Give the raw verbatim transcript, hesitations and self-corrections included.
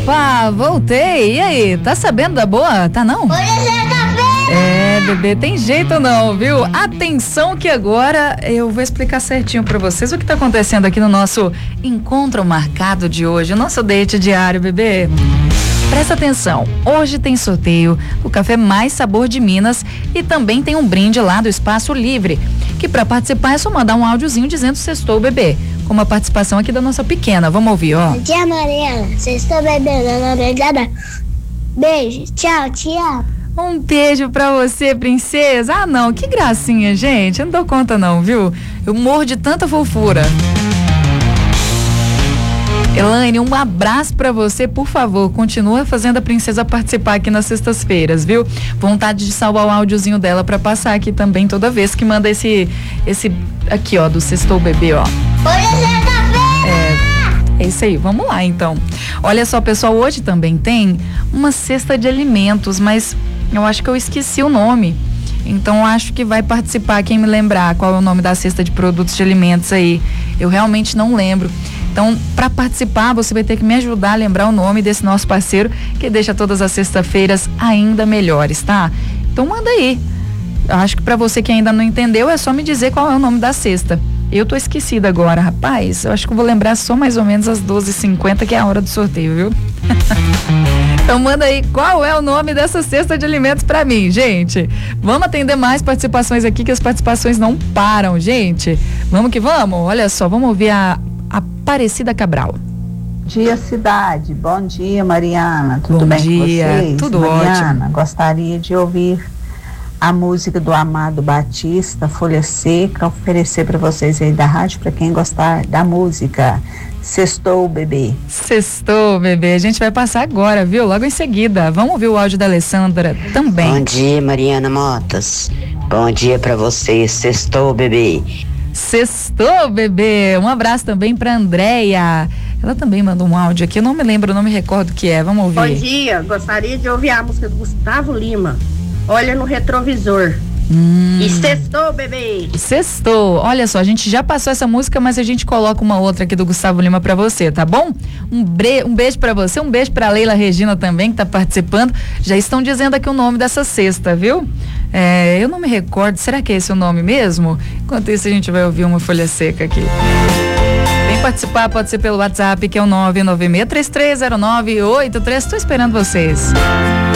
Opa, voltei. E aí, tá sabendo da boa? Tá não? Hoje é sexta-feira! É, bebê, tem jeito não, viu? Atenção que agora eu vou explicar certinho pra vocês o que tá acontecendo aqui no nosso encontro marcado de hoje, o nosso date diário, bebê. Presta atenção, hoje tem sorteio do Café Mais Sabor de Minas e também tem um brinde lá do Espaço Livre, que pra participar é só mandar um áudiozinho dizendo sextou, bebê, com uma participação aqui da nossa pequena. Vamos ouvir, ó. Bom dia, Mariana. Sextou, bebê. Obrigada. Beijo. Tchau, te amo. Um beijo pra você, princesa. Ah, não, que gracinha, gente. Eu não dou conta não, viu? Eu morro de tanta fofura. Elaine, um abraço pra você, por favor, continua fazendo a princesa participar aqui nas sextas-feiras, viu? Vontade de salvar o áudiozinho dela pra passar aqui também toda vez que manda esse, esse aqui, ó, do Sextou Bebê, ó. Hoje é sexta-feira! É, é isso aí, vamos lá então. Olha só, pessoal, hoje também tem uma cesta de alimentos, mas eu acho que eu esqueci o nome. Então, acho que vai participar quem me lembrar qual é o nome da cesta de produtos de alimentos aí. Eu realmente não lembro. Então, para participar, você vai ter que me ajudar a lembrar o nome desse nosso parceiro que deixa todas as sextas-feiras ainda melhores, tá? Então, manda aí. Eu acho que para você que ainda não entendeu, é só me dizer qual é o nome da cesta. Eu tô esquecida agora, rapaz. Eu acho que eu vou lembrar só mais ou menos às doze e cinquenta, que é a hora do sorteio, viu? Então manda aí qual é o nome dessa cesta de alimentos pra mim, gente. Vamos atender mais participações aqui, que as participações não param, gente. Vamos que vamos? Olha só, vamos ouvir a Aparecida Cabral. Bom dia, cidade. Bom dia, Mariana. Tudo Bom bem dia, com vocês? tudo Mariana, ótimo. gostaria de ouvir a música do Amado Batista, Folha Seca, oferecer para vocês aí da rádio, para quem gostar da música. Sextou, bebê. Sextou, bebê. A gente vai passar agora, viu? Logo em seguida. Vamos ouvir o áudio da Alessandra também. Bom dia, Mariana Motas. Bom dia pra você. Sextou, bebê. Sextou, bebê. Um abraço também pra Andréia. Ela também mandou um áudio aqui. Eu não me lembro, não me recordo o que é. Vamos ouvir. Bom dia. Gostaria de ouvir a música do Gustavo Lima. Olha no retrovisor. Hum. E sextou, bebê. Sextou. Olha só, a gente já passou essa música, mas a gente coloca uma outra aqui do Gustavo Lima pra você, tá bom? Um, bre... um beijo pra você, um beijo pra Leila Regina também, que tá participando. Já estão dizendo aqui o nome dessa cesta, viu? É, eu não me recordo, será que é esse o nome mesmo? Enquanto isso, a gente vai ouvir uma folha seca aqui. Vem participar, pode ser pelo WhatsApp, que é o nove nove seis três três zero nove oito três. Tô esperando vocês.